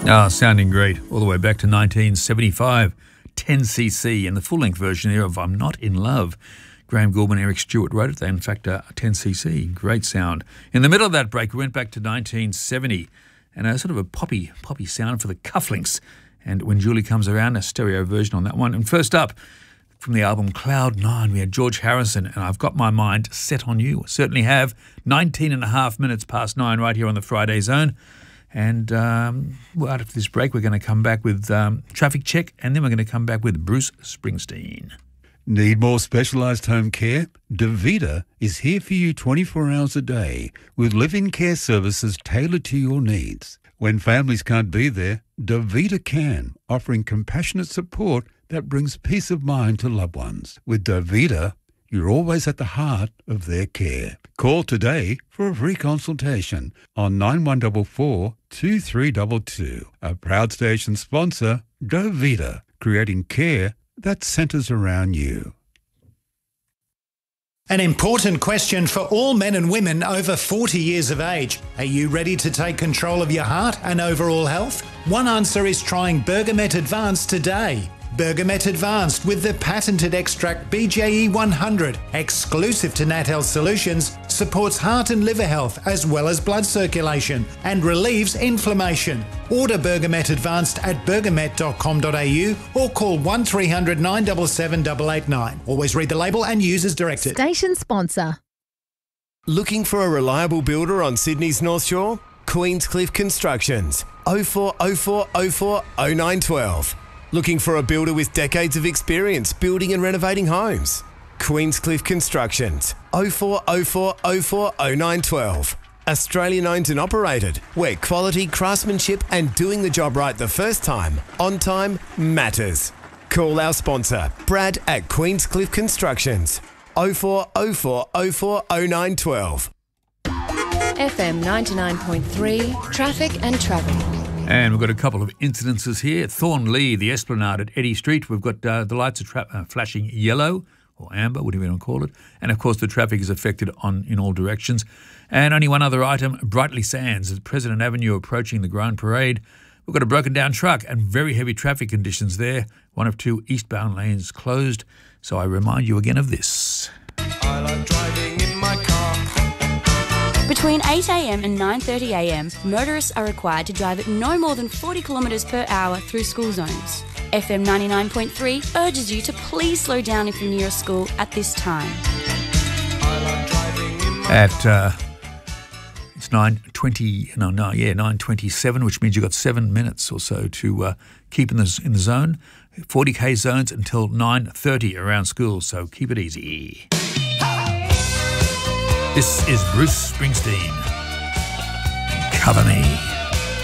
Ah, sounding great. All the way back to 1975. 10cc and the full-length version here of I'm Not In Love. Graham Gorman, Eric Stewart wrote it. They, in fact, 10cc. Great sound. In the middle of that break, we went back to 1970 and a sort of a poppy sound for the Cufflinks. And When Julie Comes Around, a stereo version on that one. And first up, from the album Cloud 9, we had George Harrison and I've Got My Mind Set On You. Certainly have. 19 and a half minutes past 9 right here on the Friday Zone. And after this break, we're going to come back with Traffic Check, and then we're going to come back with Bruce Springsteen. Need more specialised home care? DaVita is here for you 24 hours a day with live-in care services tailored to your needs. When families can't be there, DaVita can, offering compassionate support that brings peace of mind to loved ones. With DaVita, you're always at the heart of their care. Call today for a free consultation on 9144 2322. A proud station sponsor, DaVita, creating care that centres around you. An important question for all men and women over 40 years of age. Are you ready to take control of your heart and overall health? One answer is trying Bergamet Advanced today. Bergamet Advanced with the patented extract BJE 100, exclusive to NatHealth Solutions, supports heart and liver health as well as blood circulation and relieves inflammation. Order Bergamet Advanced at bergamet.com.au or call 1300 977 889. Always read the label and use as directed. Station sponsor. Looking for a reliable builder on Sydney's North Shore? Queenscliff Constructions. 0404 04 0912. Looking for a builder with decades of experience building and renovating homes? Queenscliff Constructions. 0404 04 0912. Australian owned and operated, where quality, craftsmanship and doing the job right the first time, on time, matters. Call our sponsor, Brad at Queenscliff Constructions. 0404 04 0912. FM 99.3, Traffic and Travel. And we've got a couple of incidences here. Thornlea, the Esplanade at Eddy Street. We've got the lights are flashing yellow or amber, whatever you want to call it. And, of course, the traffic is affected in all directions. And only one other item, Brightly Sands at President Avenue approaching the Grand Parade. We've got a broken down truck and very heavy traffic conditions there. One of two eastbound lanes closed. So I remind you again of this. I like driving in my car. Between 8am and 9:30am, motorists are required to drive at no more than 40 kilometres per hour through school zones. FM 99.3 urges you to please slow down if you're near a school at this time. It's 9:27, which means you've got 7 minutes or so to keep in the zone. 40k zones until 9:30 around schools, so keep it easy. This is Bruce Springsteen. Cover Me.